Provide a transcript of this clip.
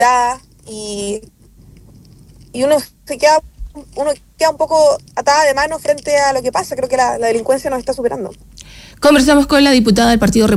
y uno queda un poco atada de manos frente a lo que pasa. Creo que la delincuencia nos está superando. Conversamos con la diputada del Partido